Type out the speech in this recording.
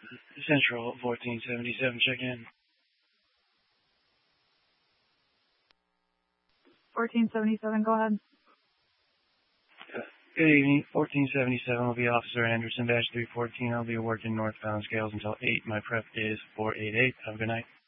Central 1477, check in. 1477, go ahead. Good evening. 1477 will be Officer Anderson, badge 314. I'll be working northbound scales until 8. My prep is 488. Have a good night.